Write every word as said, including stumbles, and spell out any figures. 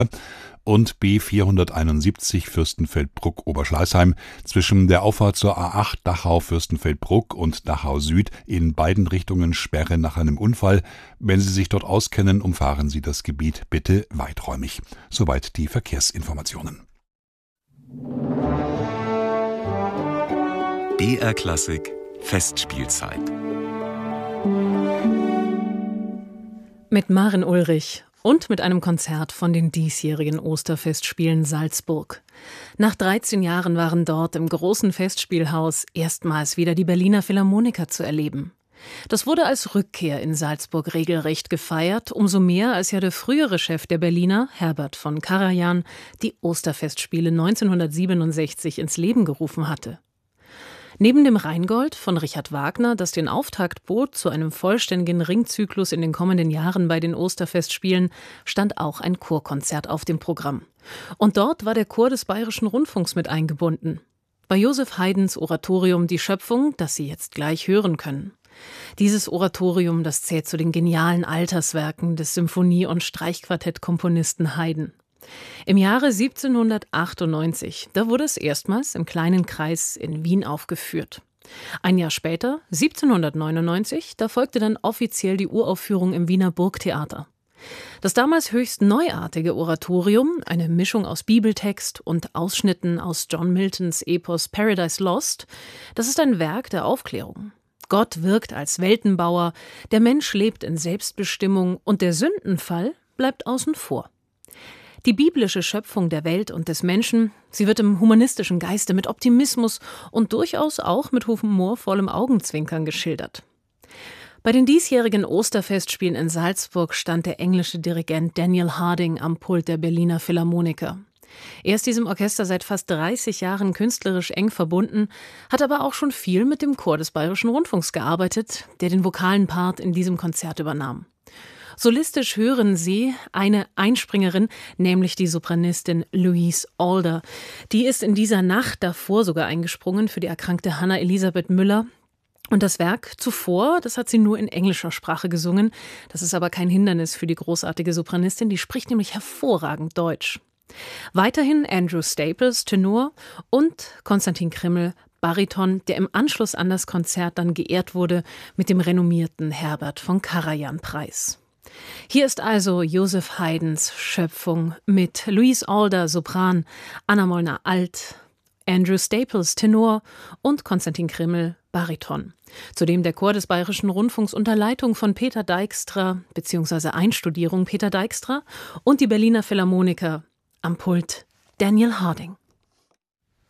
und B vierhunderteinundsiebzig Fürstenfeldbruck-Oberschleißheim zwischen der Auffahrt zur A acht Dachau-Fürstenfeldbruck und Dachau Süd in beiden Richtungen Sperre nach einem Unfall. Wenn Sie sich dort auskennen, umfahren Sie das Gebiet bitte weiträumig. Soweit die Verkehrsinformationen. B R Klassik Festspielzeit mit Maren Ulrich und mit einem Konzert von den diesjährigen Osterfestspielen Salzburg. Nach dreizehn Jahren waren dort im großen Festspielhaus erstmals wieder die Berliner Philharmoniker zu erleben. Das wurde als Rückkehr in Salzburg regelrecht gefeiert, umso mehr, als ja der frühere Chef der Berliner, Herbert von Karajan, die Osterfestspiele neunzehnhundertsiebenundsechzig ins Leben gerufen hatte. Neben dem Rheingold von Richard Wagner, das den Auftakt bot zu einem vollständigen Ringzyklus in den kommenden Jahren bei den Osterfestspielen, stand auch ein Chorkonzert auf dem Programm. Und dort war der Chor des Bayerischen Rundfunks mit eingebunden. Bei Joseph Haydns Oratorium Die Schöpfung, das Sie jetzt gleich hören können. Dieses Oratorium, das zählt zu den genialen Alterswerken des Symphonie- und Streichquartettkomponisten Haydn. Im Jahre siebzehnhundertachtundneunzig, da wurde es erstmals im kleinen Kreis in Wien aufgeführt. Ein Jahr später, siebzehnhundertneunundneunzig, da folgte dann offiziell die Uraufführung im Wiener Burgtheater. Das damals höchst neuartige Oratorium, eine Mischung aus Bibeltext und Ausschnitten aus John Miltons Epos Paradise Lost, das ist ein Werk der Aufklärung. Gott wirkt als Weltenbauer, der Mensch lebt in Selbstbestimmung und der Sündenfall bleibt außen vor. Die biblische Schöpfung der Welt und des Menschen, sie wird im humanistischen Geiste mit Optimismus und durchaus auch mit humorvollem Augenzwinkern geschildert. Bei den diesjährigen Osterfestspielen in Salzburg stand der englische Dirigent Daniel Harding am Pult der Berliner Philharmoniker. Er ist diesem Orchester seit fast dreißig Jahren künstlerisch eng verbunden, hat aber auch schon viel mit dem Chor des Bayerischen Rundfunks gearbeitet, der den vokalen Part in diesem Konzert übernahm. Solistisch hören Sie eine Einspringerin, nämlich die Sopranistin Louise Alder. Die ist in dieser Nacht davor sogar eingesprungen für die erkrankte Hannah Elisabeth Müller. Und das Werk zuvor, das hat sie nur in englischer Sprache gesungen. Das ist aber kein Hindernis für die großartige Sopranistin, die spricht nämlich hervorragend Deutsch. Weiterhin Andrew Staples, Tenor, und Konstantin Krimmel, Bariton, der im Anschluss an das Konzert dann geehrt wurde mit dem renommierten Herbert von Karajan-Preis. Hier ist also Joseph Haydns Schöpfung mit Louise Alder, Sopran, Anna Molnar, Alt, Andrew Staples, Tenor und Konstantin Krimmel, Bariton. Zudem der Chor des Bayerischen Rundfunks unter Leitung von Peter Dijkstra bzw. Einstudierung Peter Dijkstra und die Berliner Philharmoniker am Pult Daniel Harding.